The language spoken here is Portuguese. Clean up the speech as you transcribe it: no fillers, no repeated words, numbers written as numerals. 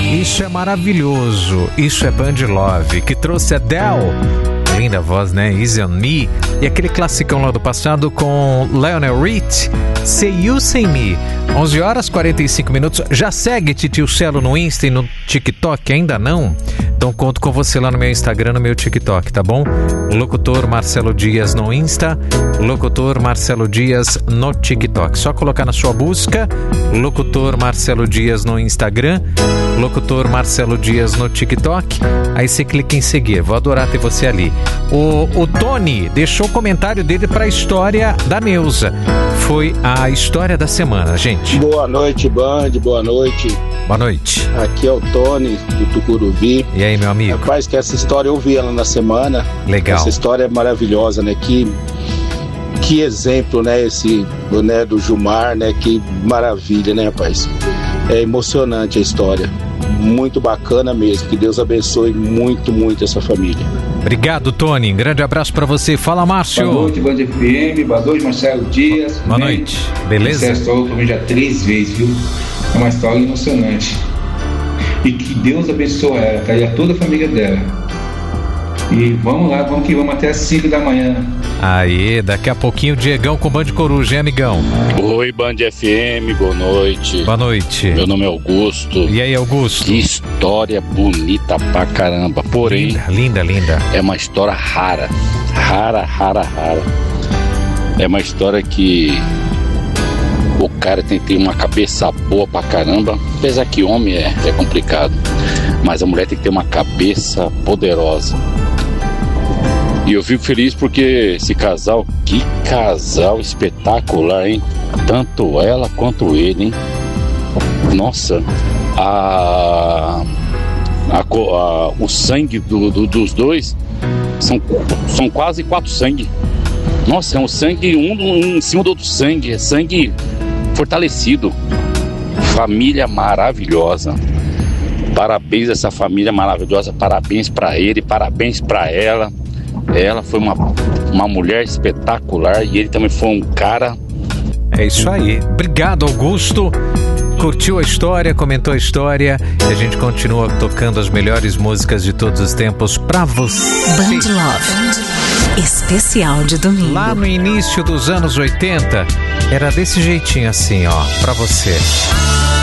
Isso é maravilhoso. Isso é Band Love, que trouxe Adele. Linda voz, né? Easy on Me. E aquele classicão lá do passado com Lionel Rich, Say You, Say Me. 11 horas 45 minutos. Já segue Titio Celo no Insta e no TikTok? Ainda não? Então conto com você lá no meu Instagram, no meu TikTok, tá bom? Locutor Marcelo Dias no Insta, Locutor Marcelo Dias no TikTok. Só colocar na sua busca, Locutor Marcelo Dias no Instagram, Locutor Marcelo Dias no TikTok. Aí você clica em seguir. Vou adorar ter você ali. O Tony deixou o comentário dele para a história da Neuza. Foi a história da semana, gente. Boa noite, Band. Boa noite. Boa noite. Aqui é o Tony, do Tucuruvi. E aí, meu amigo? Rapaz, que essa história eu vi ela na semana. Legal. Essa história é maravilhosa, né? Que exemplo, né? Esse, né, do Gilmar, né? Que maravilha, né, rapaz? É emocionante a história. Muito bacana mesmo. Que Deus abençoe muito, muito essa família. Obrigado, Tony. Grande abraço pra você. Fala, Márcio. Boa noite, Band FM. Boa noite, Marcelo Dias. Boa noite. Beleza? Essa história eu já 3 vezes, viu? É uma história emocionante. E que Deus abençoe ela, tá? E a toda a família dela. E vamos lá, vamos que vamos até as 5 da manhã. Aí, daqui a pouquinho o Diegão com o Band Coruja, hein, amigão? Oi, Band FM, boa noite. Boa noite. Meu nome é Augusto. E aí, Augusto? Que história bonita pra caramba. Porém, linda, linda. É uma história rara. Rara. É uma história que o cara tem que ter uma cabeça boa pra caramba. Apesar que homem é complicado. Mas a mulher tem que ter uma cabeça poderosa. E eu fico feliz porque esse casal, que casal espetacular, hein? Tanto ela quanto ele, hein? Nossa, o sangue dos dois são quase 4 sangue. Nossa, é um sangue um em cima do outro sangue, é sangue fortalecido. Família maravilhosa. Parabéns a essa família maravilhosa, parabéns pra ele, parabéns pra ela. Ela foi uma mulher espetacular e ele também foi um cara. É isso aí. Obrigado, Augusto. Curtiu a história, comentou a história e a gente continua tocando as melhores músicas de todos os tempos pra você. Band Love, especial de domingo. Lá no início dos anos 80, era desse jeitinho assim, ó, pra você.